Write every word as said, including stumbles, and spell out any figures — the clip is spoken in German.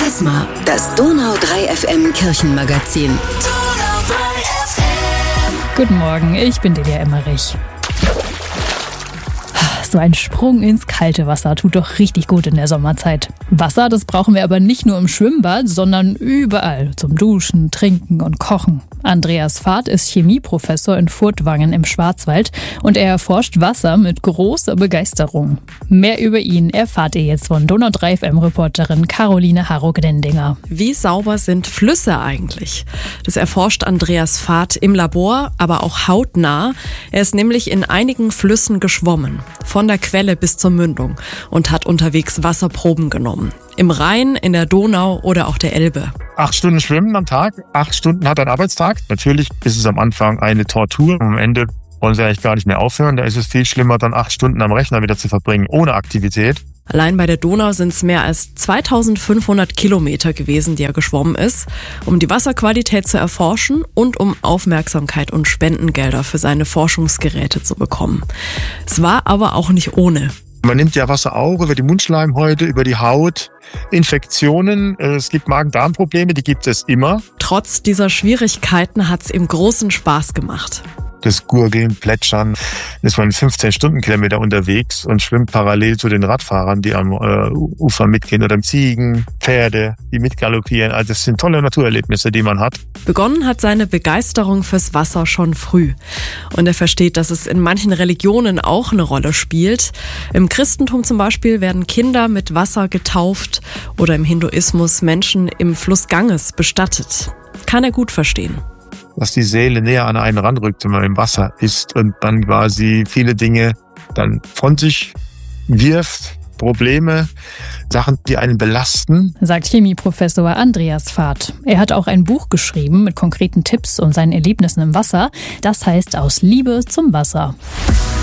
Plasma, das Donau drei F M Kirchenmagazin. Donau drei F M. Guten Morgen, ich bin Delia Emmerich. So ein Sprung ins kalte Wasser tut doch richtig gut in der Sommerzeit. Wasser, das brauchen wir aber nicht nur im Schwimmbad, sondern überall zum Duschen, Trinken und Kochen. Andreas Vath ist Chemieprofessor in Furtwangen im Schwarzwald und er erforscht Wasser mit großer Begeisterung. Mehr über ihn erfahrt ihr jetzt von Donau drei F M-Reporterin Caroline Harro-Gdendinger. Wie sauber sind Flüsse eigentlich? Das erforscht Andreas Vath im Labor, aber auch hautnah. Er ist nämlich in einigen Flüssen geschwommen, von der Quelle bis zur Mündung, und hat unterwegs Wasserproben genommen. Im Rhein, in der Donau oder auch der Elbe. Acht Stunden schwimmen am Tag, acht Stunden hat ein Arbeitstag. Natürlich ist es am Anfang eine Tortur. Am Ende wollen sie eigentlich gar nicht mehr aufhören. Da ist es viel schlimmer, dann acht Stunden am Rechner wieder zu verbringen, ohne Aktivität. Allein bei der Donau sind es mehr als zweitausendfünfhundert Kilometer gewesen, die er geschwommen ist, um die Wasserqualität zu erforschen und um Aufmerksamkeit und Spendengelder für seine Forschungsgeräte zu bekommen. Es war aber auch nicht ohne. Man nimmt ja Wasser auch über die Mundschleimhäute, über die Haut, Infektionen. Es gibt Magen-Darm-Probleme, die gibt es immer. Trotz dieser Schwierigkeiten hat es ihm großen Spaß gemacht. Das Gurgeln, Plätschern, ist man fünfzehn Stundenkilometer unterwegs und schwimmt parallel zu den Radfahrern, die am äh, Ufer mitgehen, oder Ziegen, Pferde, die mitgaloppieren. Also das sind tolle Naturerlebnisse, die man hat. Begonnen hat seine Begeisterung fürs Wasser schon früh. Und er versteht, dass es in manchen Religionen auch eine Rolle spielt. Im Christentum zum Beispiel werden Kinder mit Wasser getauft oder im Hinduismus Menschen im Fluss Ganges bestattet. Kann er gut verstehen. Dass die Seele näher an einen ranrückt, wenn man im Wasser ist und dann quasi viele Dinge dann von sich wirft, Probleme, Sachen, die einen belasten. Sagt Chemieprofessor Andreas Vath. Er hat auch ein Buch geschrieben mit konkreten Tipps und seinen Erlebnissen im Wasser. Das heißt Aus Liebe zum Wasser.